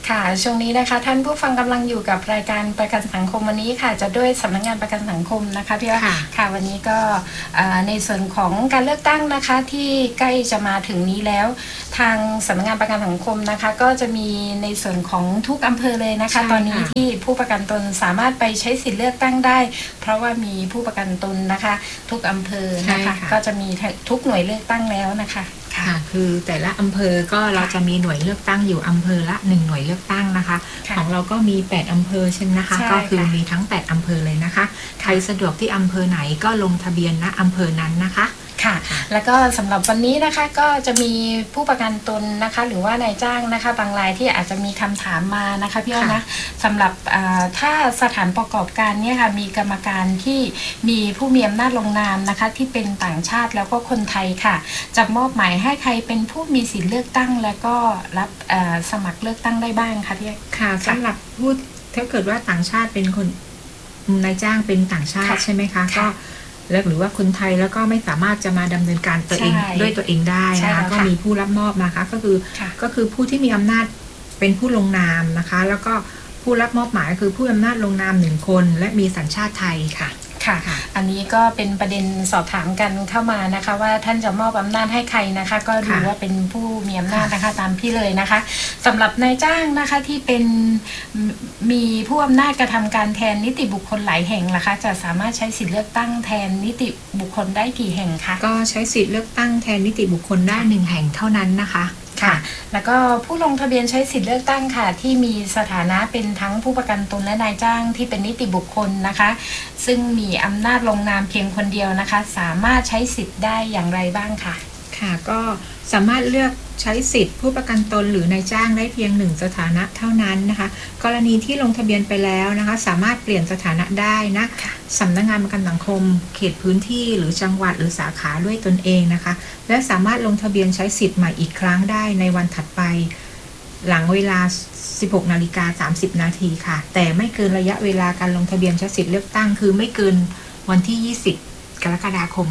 ค่ะช่วงนี้นะคะท่านผู้ฟังกำลังอยู่กับรายการประกันสังคมวันนี้ค่ะจะด้วยสำนักงานประกันสังคมนะคะพี่ว่าค่ะวันนี้ก็ในส่วนของการเลือกตั้งนะคะที่ใกล้จะมาถึงนี้แล้วทางสำนักงานประกันสังคมนะคะก็จะมีในส่วนของทุกอำเภอเลยนะคะตอนนี้ที่ผู้ประกันตนสามารถไปใช้สิทธิเลือกตั้งได้เพราะว่ามีผู้ประกันตนนะคะทุกอำเภอนะคะก็จะมีทุกหน่วยเลือกตั้งแล้วนะคะค่ะคือแต่ละอำเภอก็เราจะมีหน่วยเลือกตั้งอยู่อำเภอละ1หน่วยเลือกตั้งนะคะของเราก็มี8อำเภอใช่ไหมนะคะก็คือมีทั้ง8อำเภอเลยนะคะใครสะดวกที่อำเภอไหนก็ลงทะเบียนณอำเภอนั้นนะคะค่ะแล้วก็สำหรับวันนี้นะคะก็จะมีผู้ประกันตนนะคะหรือว่านายจ้างนะคะบางรายที่อาจจะมีคำถามมานะคะพี่อ้อนะสำหรับถ้าสถานประกอบการเนี่ยค่ะมีกรรมการที่มีผู้มีอำนาจลงนามนะคะที่เป็นต่างชาติแล้วก็คนไทยค่ะจะมอบหมายให้ใครเป็นผู้มีสิทธิเลือกตั้งแล้วก็รับสมัครเลือกตั้งได้บ้างคะพี่ค่ะสำหรับผู้ถ้าเกิดว่าต่างชาติเป็นคนนายจ้างเป็นต่างชาติใช่ไหมคะก็หรือว่าคนไทยแล้วก็ไม่สามารถจะมาดำเนินการตัวเองด้วยตัวเองได้นะคะก็มีผู้รับมอบนะคะก็คือผู้ที่มีอำนาจเป็นผู้ลงนามนะคะแล้วก็ผู้รับมอบหมายคือผู้อำนาจลงนาม1คนและมีสัญชาติไทยค่ะค่ะอันนี้ก็เป็นประเด็นสอบถามกันเข้ามานะคะว่าท่านจะมอบอำนาจให้ใครนะคะก็ดูว่าเป็นผู้มีอำนาจนะคะตามพี่เลยนะคะสำหรับนายจ้างนะคะที่เป็นมีผู้อำนาจกระทำการแทนนิติบุคคลหลายแห่งนะคะจะสามารถใช้สิทธิเลือกตั้งแทนนิติบุคคลได้กี่แห่งคะก็ใช้สิทธิเลือกตั้งแทนนิติบุคคลได้1แห่งเท่านั้นนะคะค่ะแล้วก็ผู้ลงทะเบียนใช้สิทธิเลือกตั้งค่ะที่มีสถานะเป็นทั้งผู้ประกันตนและนายจ้างที่เป็นนิติบุคคลนะคะซึ่งมีอำนาจลงนามเพียงคนเดียวนะคะสามารถใช้สิทธิ์ได้อย่างไรบ้างค่ะค่ะก็สามารถเลือกใช้สิทธิ์ผู้ประกันตนหรือนายจ้างได้เพียง1สถานะเท่านั้นนะคะกรณีที่ลงทะเบียนไปแล้วนะคะสามารถเปลี่ยนสถานะได้นะสำนักงานประกันสังคมเขตพื้นที่หรือจังหวัดหรือสาขาด้วยตนเองนะคะและสามารถลงทะเบียนใช้สิทธิ์ใหม่อีกครั้งได้ในวันถัดไปหลังเวลา 16:30 นาทีค่ะแต่ไม่เกินระยะเวลาการลงทะเบียนใช้สิทธิ์เลือกตั้งคือไม่เกินวันที่ 20กรกฎาคม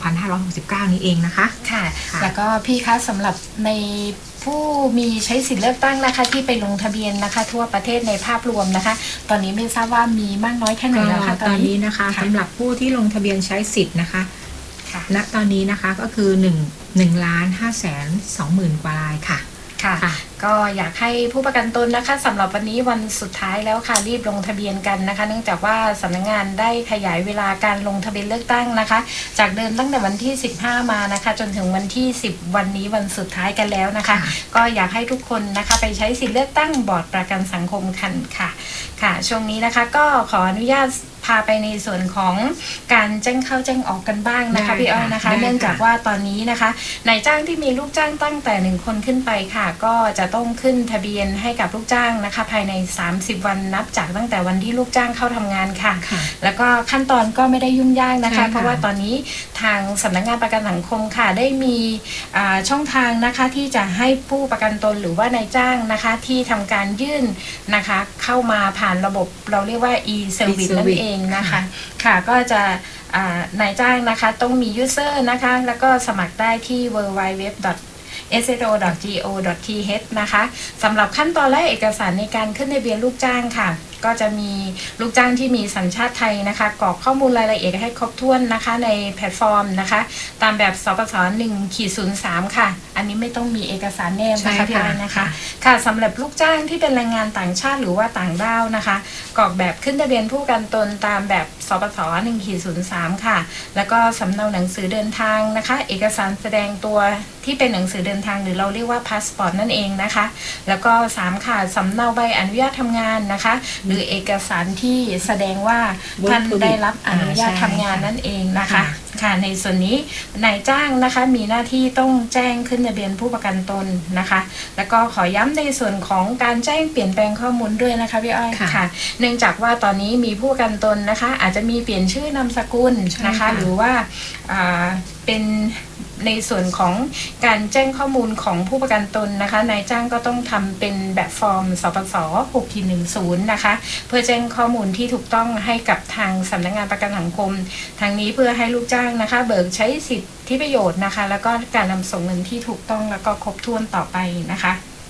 2569 นี้เองนะคะค่ะแล้วก็พี่คะสำหรับในผู้มีใช้สิทธิเลือกตั้งนะคะที่ไปลงทะเบียนนะคะทั่วประเทศในภาพรวมนะคะตอนนี้ไม่ทราบว่ามีมากน้อยแค่ไหนแล้วคะตอนนี้นะคะสำหรับผู้ที่ลงทะเบียนใช้สิทธิ์นะคะณตอนนี้นะคะก็คือ1,520,000 กว่ารายค่ะก็อยากให้ผู้ประกันตนนะคะสำหรับวันนี้วันสุดท้ายแล้วค่ะรีบลงทะเบียนกันนะคะเนื่องจากว่าสำนักงานได้ขยายเวลาการลงทะเบียนเลือกตั้งนะคะจากเดิมตั้งแต่วันที่15มานะคะจนถึงวันที่10วันนี้วันสุดท้ายกันแล้วนะคะก็อยากให้ทุกคนนะคะไปใช้สิทธิเลือกตั้งบอร์ดประกันสังคมกันค่ะช่วงนี้นะคะก็ขออนุญาตพาไปในส่วนของการแจ้งเข้าแจ้งออกกันบ้างนะคะพี่อ้อยนะคะเนื่องจากว่าตอนนี้นะคะนายจ้างที่มีลูกจ้างตั้งแต่1คนขึ้นไปค่ะก็จะต้องขึ้นทะเบียนให้กับลูกจ้างนะคะภายใน30วันนับจากตั้งแต่วันที่ลูกจ้างเข้าทำงานค่ะแล้วก็ขั้นตอนก็ไม่ได้ยุ่งยากนะคะเพราะว่าตอนนี้ทางสำนักงานประกันสังคมค่ะได้มีช่องทางนะคะที่จะให้ผู้ประกันตนหรือว่านายจ้างนะคะที่ทำการยื่นนะคะเข้ามาผ่านระบบเราเรียกว่า e-service นั่นเองนะคะค่ะก็จะนายจ้างนะคะต้องมี user นะคะแล้วก็สมัครได้ที่ www.sso.go.th นะคะสำหรับขั้นตอนและเอกสารในการขึ้นทะเบียนลูกจ้างค่ะก็จะมีลูกจ้างที่มีสัญชาติไทยนะคะกรอกข้อมูลรายละเอียดให้ครบถ้วนนะคะในแพลตฟอร์มนะคะตามแบบสปส1-03ค่ะอันนี้ไม่ต้องมีเอกสารแนบนะคะพี่อ้อยนะคะค่ะสำหรับลูกจ้างที่เป็นแรงงานต่างชาติหรือว่าต่างด้าวนะคะกรอกแบบขึ้นทะเบียนผู้ประกันตนตามแบบสปส1-03ค่ะแล้วก็สำเนาหนังสือเดินทางนะคะเอกสารแสดงตัวที่เป็นหนังสือเดินทางหรือเราเรียกว่าพาสปอร์ตนั่นเองนะคะแล้วก็3ค่ะสำเนาใบอนุญาตทำงานนะคะหรือเอกสารที่แสดงว่าท่านได้รับอนุญาตทำงานนั่นเองนะคะค่ะในส่วนนี้นายจ้างนะคะมีหน้าที่ต้องแจ้งขึ้นทะเบียนผู้ประกันตนนะคะแล้วก็ขอย้ำในส่วนของการแจ้งเปลี่ยนแปลงข้อมูลด้วยนะคะพี่อ้อยค่ะเนื่องจากว่าตอนนี้มีผู้ประกันตนนะคะอาจจะมีเปลี่ยนชื่อนามสกุลนะคะหรือว่าเป็นในส่วนของการแจ้งข้อมูลของผู้ประกันตนนะคะนายจ้างก็ต้องทำเป็นแบบฟอร์มสปส6-10นะคะเพื่อแจ้งข้อมูลที่ถูกต้องให้กับทางสำนักงานประกันสังคมทางนี้เพื่อให้ลูกจ้างนะคะเบิกใช้สิทธิประโยชน์นะคะแล้วก็การนำส่งเงินที่ถูกต้องแล้วก็ครบถ้วนต่อไปนะคะ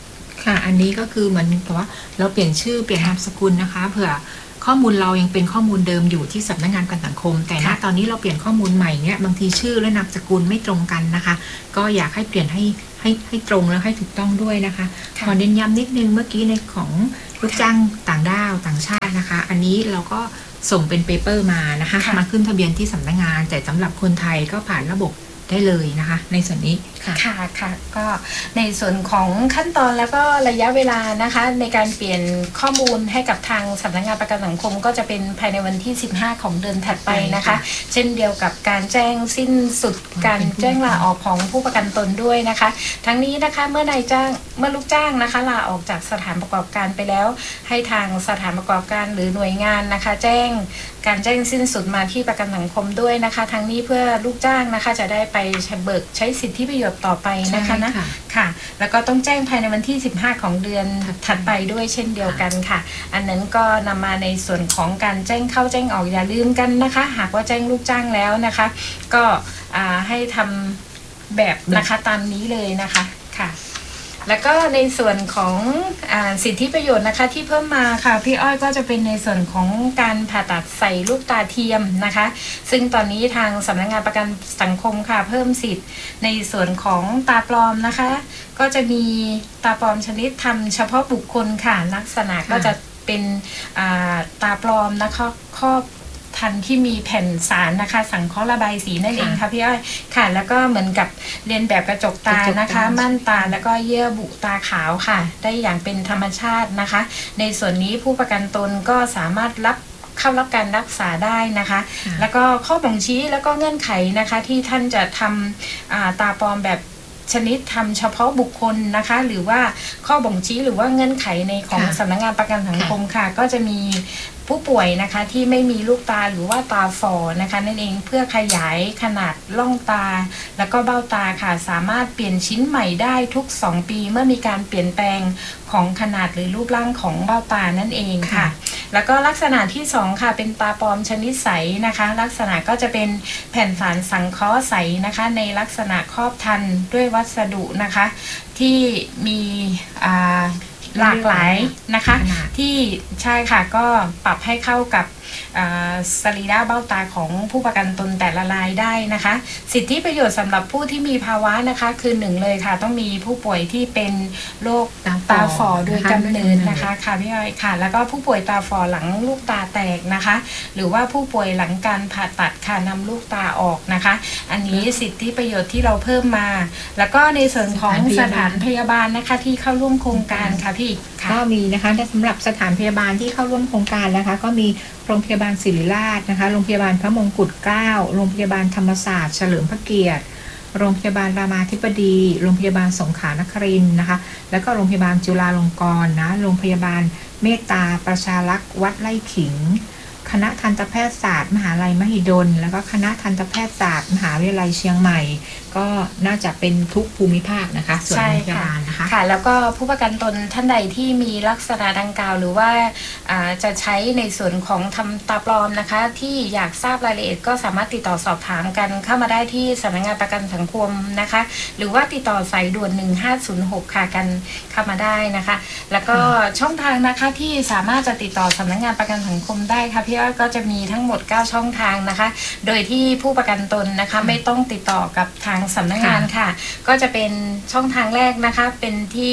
ค่ะอันนี้ก็คือเหมือนกับว่าเราเปลี่ยนชื่อเปลี่ยนนามสกุลนะคะเผื่อข้อมูลเรายังเป็นข้อมูลเดิมอยู่ที่สำนักงานประกันสังคมแต่ณตอนนี้เราเปลี่ยนข้อมูลใหม่เนี่ยบางทีชื่อและนามสกุลไม่ตรงกันนะคะก็อยากให้เปลี่ยนให้ตรงแล้วให้ถูกต้องด้วยนะคะขอเน้นย้ำนิดนึงเมื่อกี้ในของลูกจ้างต่างด้าวต่างชาตินะคะอันนี้เราก็ส่งเป็นเปเปอร์มานะคะมาขึ้นทะเบียนที่สำนักงานแต่สำหรับคนไทยก็ผ่านระบบได้เลยนะคะในส่วนนี้ค่ะก็ในส่วนของขั้นตอนแล้วก็ระยะเวลานะคะในการเปลี่ยนข้อมูลให้กับทางสำนักงานประกันสังคมก็จะเป็นภายในวันที่15ของเดือนถัดไปนะคะเช่นเดียวกับการแจ้งสิ้นสุดการแจ้งลาออกของผู้ประกันตนด้วยนะคะทั้งนี้นะคะเมื่อลูกจ้างนะคะลาออกจากสถานประกอบการไปแล้วให้ทางสถานประกอบการหรือหน่วยงานนะคะแจ้งสิ้นสุดมาที่ประกันสังคมด้วยนะคะทั้งนี้เพื่อลูกจ้างนะคะจะได้ไปใช้สิทธิประโยชน์ต่อไปนะคะค่ะแล้วก็ต้องแจ้งภายในวันที่15ของเดือนถัดไปด้วยเช่นเดียวกันค่ะอันนั้นก็นำมาในส่วนของการแจ้งเข้าแจ้งออกอย่าลืมกันนะคะหากว่าแจ้งลูกจ้างแล้วนะคะก็ให้ทำแบบนะคะตามนี้เลยนะคะค่ะแล้วก็ในส่วนของสิทธิประโยชน์นะคะที่เพิ่มมาค่ะพี่อ้อยก็จะเป็นในส่วนของการผ่าตัดใส่ลูกตาเทียมนะคะซึ่งตอนนี้ทางสำนักงานประกันสังคมค่ะเพิ่มสิทธิ์ในส่วนของตาปลอมนะคะก็จะมีตาปลอมชนิดทำเฉพาะบุคคลค่ะลักษณะก็จะเป็นตาปลอมนะคะครอบทันที่มีแผ่นสารนะคะสังเคราะห์ระบายสีนั่นเองค่ะพี่อ้อยค่ะแล้วก็เหมือนกับเรียนแบบกระจกตานะคะม่านตาแล้วก็เยื่อบุตาขาวค่ะได้อย่างเป็นธรรมชาตินะคะในส่วนนี้ผู้ประกันตนก็สามารถเข้ารับการรักษาได้นะคะแล้วก็ข้อบ่งชี้แล้วก็เงื่อนไขนะคะที่ท่านจะทำตาปลอมแบบชนิดทำเฉพาะบุคคลนะคะหรือว่าข้อบ่งชี้หรือว่าเงื่อนไขในของสำนักงานประกันสังคมค่ะก็จะมีผู้ป่วยนะคะที่ไม่มีลูกตาหรือว่าตาฝ่อนะคะนั่นเองเพื่อขยายขนาดล่องตาแล้วก็เบ้าตาค่ะสามารถเปลี่ยนชิ้นใหม่ได้ทุก2ปีเมื่อมีการเปลี่ยนแปลงของขนาดหรือรูปร่างของเบ้าตานั่นเองค่ะแล้วก็ลักษณะที่2ค่ะเป็นตาปลอมชนิดใสนะคะลักษณะก็จะเป็นแผ่นสารสังเคราะห์ใสนะคะในลักษณะครอบทันด้วยวัสดุนะคะที่มีหลากหลายนะคะที่ใช่ค่ะก็ปรับให้เข้ากับสรีระเบ้าตาของผู้ประกันตนแต่ละรายได้นะคะสิทธิประโยชน์สำหรับผู้ที่มีภาวะนะคะคือ1เลยค่ะต้องมีผู้ป่วยที่เป็นโรคตาฝ่อโดยกำเนิดนะคะค่ะพี่อ้อยค่ะแล้วก็ผู้ป่วยตาฝ่อหลังลูกตาแตกนะคะหรือว่าผู้ป่วยหลังการผ่าตัดค่ะนำลูกตาออกนะคะอันนี้สิทธิประโยชน์ที่เราเพิ่มมาแล้วก็ในส่วนของสถานพยาบาลนะคะที่เข้าร่วมโครงการค่ะพี่ก็มีนะคะสำหรับสถานพยาบาลที่เข้าร่วมโครงการนะคะก็มีโรงพยาบาลศิริราชนะคะโรงพยาบาลพระมงกุฎเกล้าโรงพยาบาลธรรมศาสตร์เฉลิมพระเกียรติโรงพยาบาลรามาธิบดีโรงพยาบาลสงขลานครินทร์นะคะแล้วก็โรงพยาบาลจุฬาลงกรณ์นะโรงพยาบาลเมตตาประชารักษ์วัดไร่ขิงคณะทันตแพทยศาสตร์มหาลัยมหิดลแล้วก็คณะทันตแพทยศาสตร์มหาวิทยาลัยเชียงใหม่ก็น่าจะเป็นทุกภูมิภาคนะคะส่วนโรงพยาบาลนะคะค่ะแล้วก็ผู้ประกันตนท่านใดที่มีลักษณะดังกล่าวหรือว่าจะใช้ในส่วนของทำตาปลอมนะคะที่อยากทราบรายละเอียดก็สามารถติดต่อสอบถามกันเข้ามาได้ที่สำนักงานประกันสังคมนะคะหรือว่าติดต่อสายด่วน1506ค่ะกันเข้ามาได้นะคะแล้วก็ช่องทางนะคะที่สามารถจะติดต่อสำนักงานประกันสังคมได้ค่ะพี่อ้อยก็จะมีทั้งหมด9ช่องทางนะคะโดยที่ผู้ประกันตนนะคะไม่ต้องติดต่อกับทางสำนักงานค่ะก็จะเป็นช่องทางแรกนะคะเป็นที่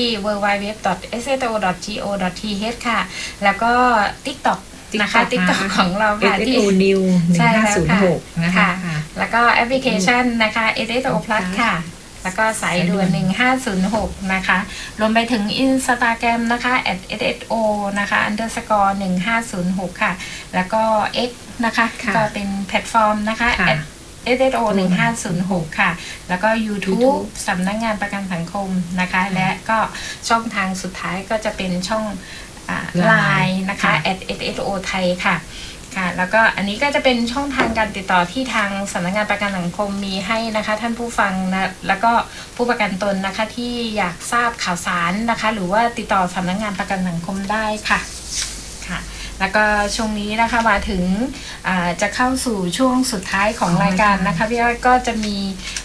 www.sto.go.th ค่ะแล้วก็ TikTok นะคะ TikTok ของเราค่ะที่ new 1506นะคะแล้วก็แอปพลิเคชันนะคะ SSO Plus ค่ะแล้วก็สายด่วน1506นะคะรวมไปถึง Instagram นะคะ @sso นะคะ _1506 ค่ะแล้วก็ X นะคะก็เป็นแพลตฟอร์มนะคะSSO 1506ค่ะแล้วก็ YouTube สำนักงานประกันสังคมนะคะและก็ช่องทางสุดท้ายก็จะเป็นช่องLine นะคะ @sso ไทยค่ะแล้วก็อันนี้ก็จะเป็นช่องทางการติดต่อที่ทางสำนักงานประกันสังคมมีให้นะคะท่านผู้ฟังนะแล้วก็ผู้ประกันตนนะคะที่อยากทราบข่าวสารนะคะหรือว่าติดต่อสำนักงานประกันสังคมได้ค่ะแล้วก็ช่วงนี้นะคะมาถึงจะเข้าสู่ช่วงสุดท้ายของรายการนะคะพี่อ้อยก็จะมี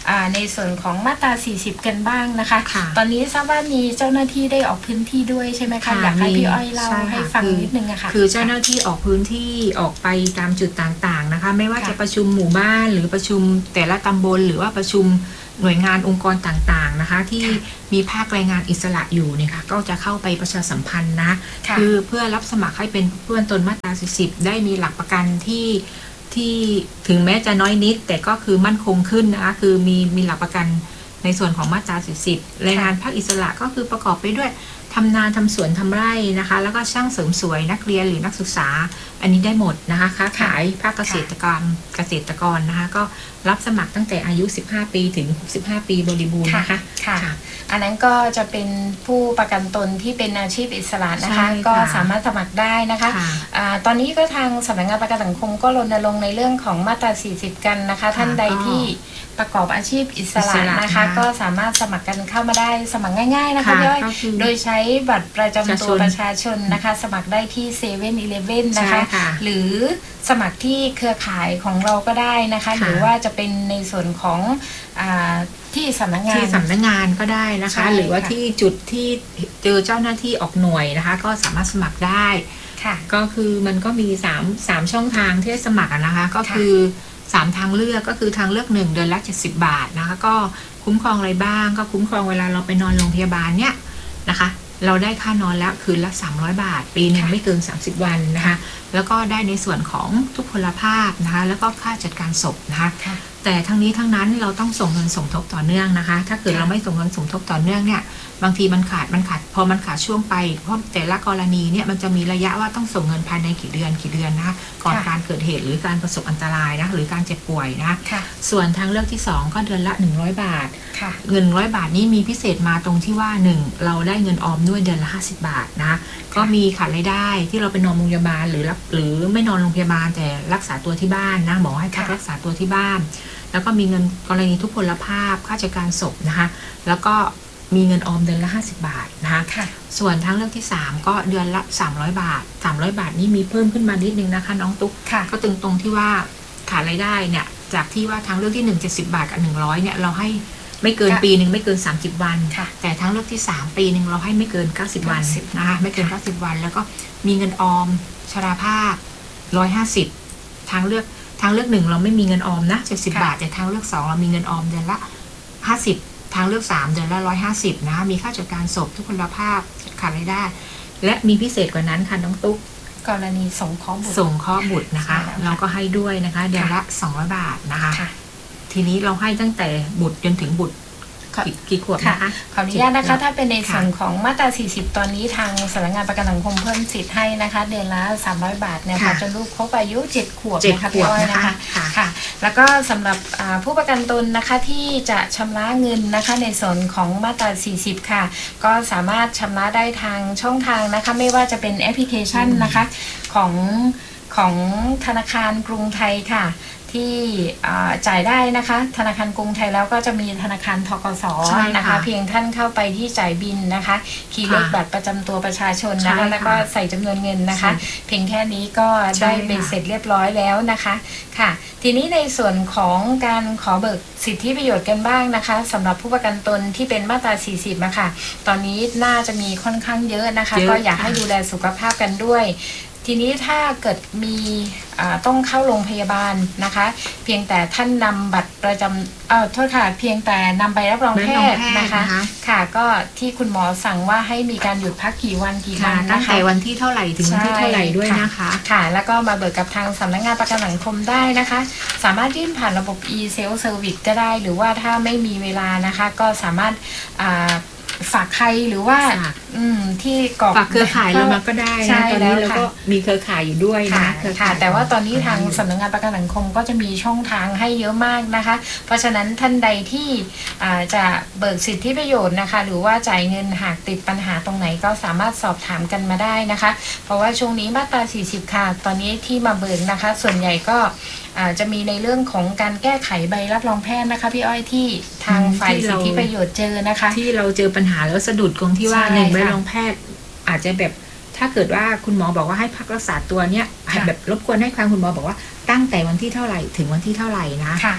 ในส่วนของมาตรา 40 กันบ้างนะคะค่ะตอนนี้ทราบว่ามีเจ้าหน้าที่ได้ออกพื้นที่ด้วยใช่ไหมคะค่ะอยากให้พี่อ้อยเล่าใช่ค่ะให้ฟังนิดนึงอะค่ะคือเจ้าหน้าที่ออกพื้นที่ออกไปตามจุดต่างๆนะคะ ไม่ว่าจะประชุมหมู่บ้านหรือประชุมแต่ละตำบลหรือว่าประชุมหน่วยงานองค์กรต่างๆนะคะ ที่มีภาคแรงงานอิสระอยู่เนี่ยค่ะก็จะเข้าไปประชาสัมพันธ์นะค่ะคือเพื่อรับสมัครให้เป็นผู้ประกันตนมาตรา 40 ได้มีหลักประกันที่ถึงแม้จะน้อยนิด แต่ก็คือมั่นคงขึ้นนะคะคือมีหลักประกันในส่วนของมาตรา 40 แรงงานภาคอิสระก็คือประกอบไปด้วยทำนาทำสวนทำไร่นะคะ แล้วก็ช่างเสริมสวยนักเรียนหรือนักศึกษาอันนี้ได้หมดนะคะค้าขายภาคเกษตรกรนะคะก็รับสมัครตั้งแต่อายุ15 ปีถึง65 ปีบริบูรณ์นะคะค่ะ อันนั้นก็จะเป็นผู้ประกันตนที่เป็นอาชีพอิสระนะคะ ก็สามารถสมัครได้นะคะตอนนี้ก็ทางสำนักงานประกันสังคมก็รณรงค์ในเรื่องของมาตรา 40 กันนะคะท่านใดที่ประกอบอาชีพอิสระนะคะก็สามารถสมัครกันเข้ามาได้สมัครง่ายๆนะคะย่อยโดยใช้บัตรประจำตัวประชาชนนะคะสมัครได้ที่7-Eleven นะคะหรือสมัครที่เครือข่ายของเราก็ได้นะคะหรือว่าจะเป็นในส่วนของที่สำนักงานก็ได้นะคะหรือว่าที่จุดที่เจอเจ้าหน้าที่ออกหน่วยนะคะก็สามารถสมัครได้ก็คือมันก็มี3ช่องทางที่สมัครนะคะก็คือ3ทางเลือกก็คือทางเลือก1เดือนละ70 บาทนะคะก็คุ้มครองอะไรบ้างก็คุ้มครองเวลาเราไปนอนโรงพยาบาลเนี่ยนะคะเราได้ค่านอนแล้วคืนละ300 บาทปีหนึ่งไม่เกิน30 วันนะคะแล้วก็ได้ในส่วนของทุพพลภาพนะคะแล้วก็ค่าจัดการศพนะคะแต่ทั้งนี้ทั้งนั้นเราต้องส่งเงินสมทบต่อเนื่องนะคะถ้าเกิดเราไม่ส่งเงินสมทบต่อเนื่องเนี่ยบางทีมันขาดพอมันขาดช่วงไปเพราะแต่ละกรณีเนี่ยมันจะมีระยะว่าต้องส่งเงินภายในกี่เดือนนะคะก่อนการเกิดเหตุหรือการประสบอันตรายนะหรือการเจ็บป่วยนะส่วนทางเลือกที่2ก็เดือนละ100 บาทเงิน100 บาทนี้มีพิเศษมาตรงที่ว่า1เราได้เงินออมด้วยเดือนละ50 บาทนะก็มีขาดรายได้ที่เราไปนอนโรงพยาบาลหรือไม่นอนโรงพยาบาลแต่รักษาตัวที่บ้านนะหมอให้พักรักษาตัวที่บ้านแล้วก็มีเงินกรณีทุพพลภาพค่าจัดการศพนะคะแล้วก็มีเงินออมเดือนละ50 บาทนะคะส่วนทางเลือกที่3ก็เดือนละ300 บาท300 บาทนี้มีเพิ่มขึ้นมานิดนึงนะคะน้องตุ๊กก็ตรงที่ว่าขาดรายได้เนี่ยจากที่ว่าทางเลือกที่1 70 บาทกับ100เนี่ยเราให้ไม่เกินปีหนึ่งไม่เกิน30 วันแต่ทางเลือกที่3ปีหนึ่งเราให้ไม่เกิน90 วันนะคะไม่เกิน90 วันแล้วก็มีเงินออมชราภาพ150ทางเลือก1เราไม่มีเงินออมนะ70 บาทแต่ทางเลือก2เรามีเงินออมเดือนละ50ทางเลือก3เดือนละ150นะมีค่าจัดการศพทุพพลภาพขาดรายได้และมีพิเศษกว่านั้นค่ะน้องตุ๊กกรณีสงเคราะห์บุตรนะคะเราก็ให้ด้วยนะคะเดือนละ200 บาทนะคะทีนี้เราให้ตั้งแต่บุตรจนถึงบุตรกี่ขวบนะคะขออนุญาตนะคะถ้าเป็นในส่วนของมาตรา 40 ตอนนี้ทางสำนักงานประกันสังคมเพิ่มสิทธิ์ให้นะคะเดือนละ300 บาทนะคะจนลูกครบอายุ7 ขวบนะคะพี่อ้อยนะคะค่ะแล้วก็สำหรับผู้ประกันตนนะคะที่จะชำระเงินนะคะในส่วนของมาตรา 40 ค่ะก็สามารถชำระได้ทางช่องทางนะคะไม่ว่าจะเป็นแอปพลิเคชันนะคะของธนาคารกรุงไทยค่ะที่จ่ายได้นะคะธนาคารกรุงไทยแล้วก็จะมีธนาคารธกส.นะคะเพียงท่านเข้าไปที่จ่ายบินนะคะคีย์เลขบัตรประจำตัวประชาชนนะคะแล้วก็ใส่จำนวนเงินนะคะเพียงแค่นี้ก็ได้เป็นเสร็จเรียบร้อยแล้วนะคะค่ะทีนี้ในส่วนของการขอเบิกสิทธิประโยชน์กันบ้างนะคะสำหรับผู้ประกันตนที่เป็นมาตรา 40 นะคะตอนนี้น่าจะมีค่อนข้างเยอะนะคะก็อยากให้ดูแลสุขภาพกันด้วยทีนี้ถ้าเกิดมีต้องเข้าโรงพยาบาลนะคะเพียงแต่ท่านนำบัตรประจำโทษค่ะเพียงแต่นำใบรับรองแพทย์นะคะค่ะก็ที่คุณหมอสั่งว่าให้มีการหยุดพักกี่วันนะคะตั้งแต่วันที่เท่าไหร่ถึงวันที่เท่าไหร่ด้วยนะคะค่ะแล้วก็มาเบิกกับทางสำนักงานประกันสังคมได้นะคะสามารถยื่นผ่านระบบ e-self service ก็ได้หรือว่าถ้าไม่มีเวลานะคะก็สามารถฝากใครหรือว่าที่กรอกฝากเครือข่ายเรามาก็ได้นะตอนนี้เราก็มีเครือข่ายอยู่ด้วยนะค่ะแต่ว่าตอนนี้ทางสำนักงานประกันสังคมก็จะมีช่องทางให้เยอะมากนะคะเพราะฉะนั้นท่านใดที่จะเบิกสิทธิประโยชน์นะคะหรือว่าจ่ายเงินหากติดปัญหาตรงไหนก็สามารถสอบถามกันมาได้นะคะเพราะว่าช่วงนี้มาตรา 40 ค่ะตอนนี้ที่มาเบิกนะคะส่วนใหญ่ก็จะมีในเรื่องของการแก้ไขใบรับรองแพทย์นะคะพี่อ้อยที่ทางฝ่ายสิทธิประโยชน์เจอนะคะที่เราเจอปัญหาแล้วสะดุดตรงที่ว่า1ใบรับรองแพทย์อาจจะแบบถ้าเกิดว่าคุณหมอบอกว่าให้พักรักษาตัวเนี่ยแบบรบกวนให้ความคุณหมอบอกว่าตั้งแต่วันที่เท่าไหร่ถึงวันที่เท่าไหร่นะ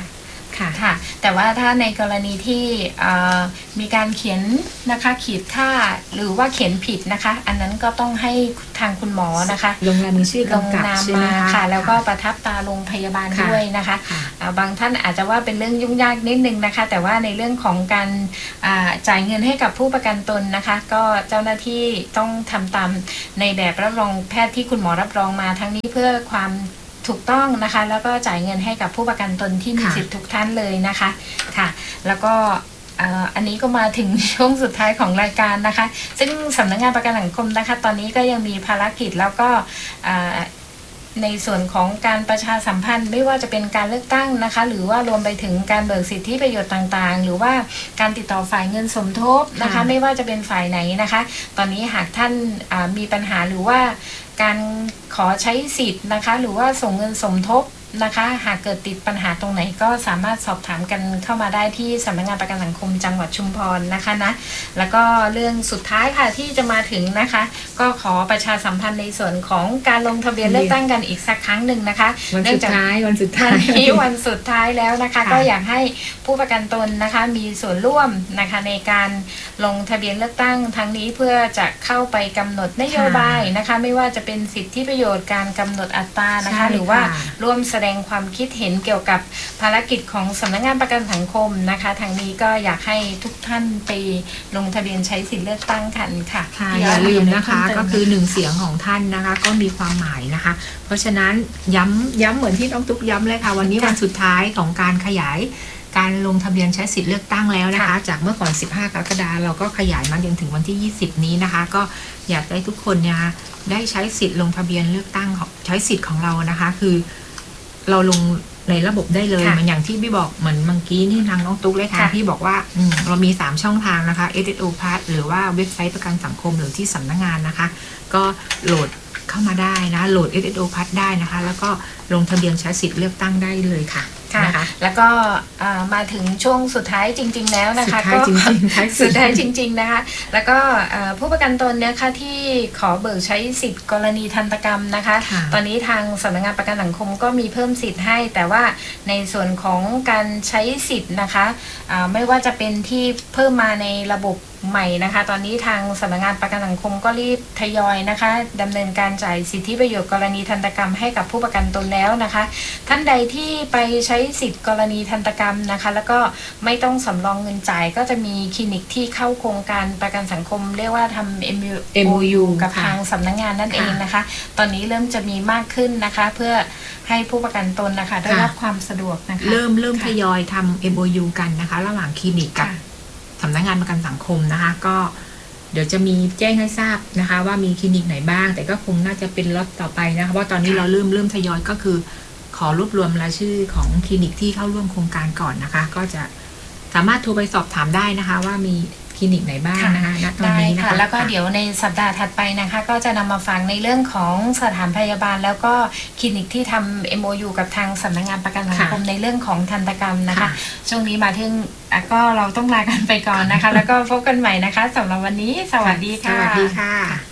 ค่ะแต่ว่าถ้าในกรณีที่มีการเขียนนะคะขีดค่าหรือว่าเขียนผิดนะคะอันนั้นก็ต้องให้ทางคุณหมอนะคะลงนามมีชื่อกำกับใช่ไหมคะค่ะแล้วก็ประทับตาโรงพยาบาลด้วยนะคะบางท่านอาจจะว่าเป็นเรื่องยุ่งยากนิดนึงนะคะแต่ว่าในเรื่องของการจ่ายเงินให้กับผู้ประกันตนนะคะก็เจ้าหน้าที่ต้องทำตามในแบบรับรองแพทย์ที่คุณหมอรับรองมาทั้งนี้เพื่อความถูกต้องนะคะแล้วก็จ่ายเงินให้กับผู้ประกันตนที่มีสิทธิ์ทุกท่านเลยนะคะค่ะแล้วก็อันนี้ก็มาถึงช่วงสุดท้ายของรายการนะคะซึ่งสำนักงานประกันสังคมนะคะตอนนี้ก็ยังมีภารกิจแล้วก็ในส่วนของการประชาสัมพันธ์ไม่ว่าจะเป็นการเลือกตั้งนะคะหรือว่ารวมไปถึงการเบิกสิทธิประโยชน์ต่างๆหรือว่าการติดต่อฝ่ายเงินสมทบนะคะไม่ว่าจะเป็นฝ่ายไหนนะคะตอนนี้หากท่านมีปัญหาหรือว่าการขอใช้สิทธิ์นะคะหรือว่าส่งเงินสมทบนะคะหากเกิดติดปัญหาตรงไหนก็สามารถสอบถามกันเข้ามาได้ที่สำนักงานประกันสังคมจังหวัดชุมพรนะคะนะแล้วก็เรื่องสุดท้ายค่ะที่จะมาถึงนะคะก็ขอประชาสัมพันธ์ในส่วนของการลงทะเบียนเลือกตั้งกันอีกสักครั้งหนึ่งนะคะวันสุดท้ายวันสุดท้ายแล้วนะคะก็อยากให้ผู้ประกันตนนะคะมีส่วนร่วมนะคะในการลงทะเบียนเลือกตั้งทั้งนี้เพื่อจะเข้าไปกำหนดนโยบายนะคะไม่ว่าจะเป็นสิทธิประโยชน์การกำหนดอัตรานะคะหรือว่าร่วมแสดงความคิดเห็นเกี่ยวกับภารกิจของสำนักงานประกันสังคมนะคะทางนี้ก็อยากให้ทุกท่านไปลงทะเบียนใช้สิทธิเลือกตั้งกันค่ะอย่าลืมนะคะก็คือ1เสียงของท่านนะคะก็มีความหมายนะคะเพราะฉะนั้นย้ำเหมือนที่น้องตุ๊กย้ำเลยค่ะวันนี้วันสุดท้ายของการขยายการลงทะเบียนใช้สิทธิเลือกตั้งแล้วนะคะจากเมื่อก่อน15 กรกฎาคมเราก็ขยายมาจนถึงวันที่20นี้นะคะก็อยากให้ทุกคนเนี่ยได้ใช้สิทธิ์ลงทะเบียนเลือกตั้งใช้สิทธิ์ของเรานะคะคือเราลงในระบบได้เลยมันอย่างที่พี่บอกเหมือนเมื่อกี้ที่ทางน้องตุ๊กเลยค่ะพี่บอกว่าเรามี3ช่องทางนะคะ SSO Pass หรือว่าเว็บไซต์ประกันสังคมหรือที่สำนักงานนะคะก็โหลดเข้ามาได้นะโหลด SSO Pass ได้นะคะแล้วก็ลงทะเบียนใช้สิทธิ์เลือกตั้งได้เลยค่ะค่ะแล้วก็มาถึงช่วงสุดท้ายจริงๆแล้วนะคะก็สุดท้ายจริงๆนะคะแล้วก็ผู้ประกันตนเนี่ยค่ะที่ขอเบิกใช้สิทธิ์กรณีทันตกรรมนะคะตอนนี้ทางสำนักงานประกันสังคมก็มีเพิ่มสิทธิ์ให้แต่ว่าในส่วนของการใช้สิทธิ์นะคะไม่ว่าจะเป็นที่เพิ่มมาในระบบใหม่นะคะตอนนี้ทางสำนักงานประกันสังคมก็รีบทยอยนะคะดำเนินการจ่ายสิทธิประโยชน์กรณีทันตกรรมให้กับผู้ประกันตนแล้วนะคะท่านใดที่ไปใช้สิทธิ์กรณีทันตกรรมนะคะแล้วก็ไม่ต้องสำรองเงินจ่ายก็จะมีคลินิกที่เข้าโครงการประกันสังคมเรียกว่าทำ MOU กับทางสำนักงานนั่นเองนะคะตอนนี้เริ่มจะมีมากขึ้นนะคะเพื่อให้ผู้ประกันตนนะคะได้รับความสะดวกนะคะเริ่มทยอยทำ MOU กันนะคะระหว่างคลินิกกับสำนักงานประกันสังคมนะคะก็เดี๋ยวจะมีแจ้งให้ทราบนะคะว่ามีคลินิกไหนบ้างแต่ก็คงน่าจะเป็นล็อตต่อไปนะคะเพราะตอนนี้เราเริ่มทยอยก็คือขอรวบรวมรายชื่อของคลินิกที่เข้าร่วมโครงการก่อนนะคะก็จะสามารถโทรไปสอบถามได้นะคะว่ามีคลินิกไหนบ้างนะคะณตอนนี้นะคะแล้วก็เดี๋ยวในสัปดาห์ถัดไปนะคะก็จะนำมาฟังในเรื่องของสถานพยาบาลแล้วก็คลินิกที่ทำ MOU กับทางสำนักงานประกันสังคมในเรื่องของทันตกรรมนะคะช่วงนี้มาถึงก็เราต้องลากันไปก่อนนะคะแล้วก็พบกันใหม่นะคะสำหรับวันนี้สวัสดีค่ะ